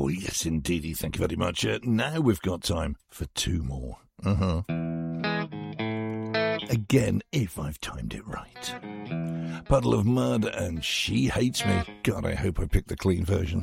Oh, yes, indeedy. Thank you very much. Now we've got time for two more. Again, if I've timed it right. Puddle of Mudd and She Hates Me. God, I hope I picked the clean version.